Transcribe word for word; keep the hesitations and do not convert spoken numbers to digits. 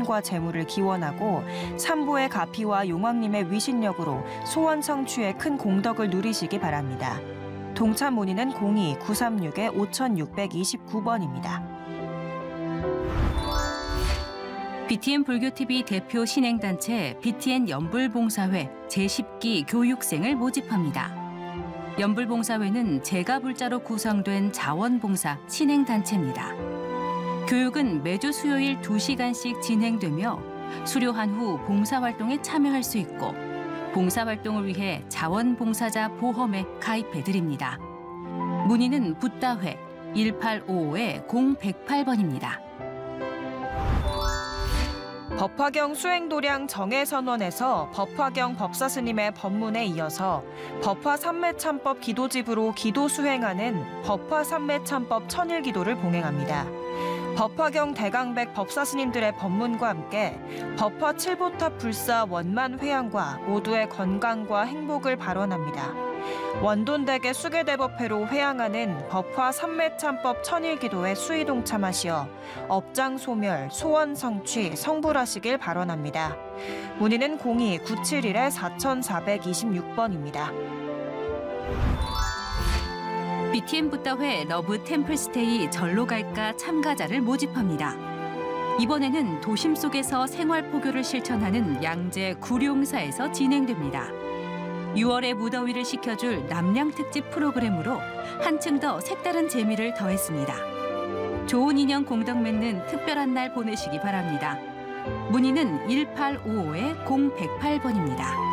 힘과 재물을 기원하고 삼부의 가피와 용왕님의 위신력으로 소원 성취에 큰 공덕을 누리시기 바랍니다. 동참 문의는 공이 구삼육 오육이구 번입니다. 비티엔 불교티비 대표 신행단체 비티엔 연불봉사회 제십 기 교육생을 모집합니다. 연불봉사회는 제가불자로 구성된 자원봉사 신행단체입니다. 교육은 매주 수요일 두 시간씩 진행되며 수료한 후 봉사활동에 참여할 수 있고 봉사활동을 위해 자원봉사자 보험에 가입해드립니다. 문의는 붓다회 일팔오오 공백팔 번입니다. 법화경 수행도량 정해선원에서 법화경 법사스님의 법문에 이어서 법화삼매참법 기도집으로 기도 수행하는 법화삼매참법 천일기도를 봉행합니다. 법화경 대강백 법사스님들의 법문과 함께 법화 칠보탑 불사 원만 회양과 모두의 건강과 행복을 발언합니다. 원돈대계 수계대법회로 회양하는 법화 삼매참법 천일기도에 수의 동참하시어 업장 소멸, 소원 성취, 성불하시길 발언합니다. 문의는 공이 구칠일 사사이육 번입니다. 비티엔 붓다회 러브 템플스테이 절로 갈까 참가자를 모집합니다. 이번에는 도심 속에서 생활포교를 실천하는 양재 구룡사에서 진행됩니다. 유월의 무더위를 식혀줄 남양특집 프로그램으로 한층 더 색다른 재미를 더했습니다. 좋은 인연 공덕 맺는 특별한 날 보내시기 바랍니다. 문의는 일팔오오 공백팔 번입니다.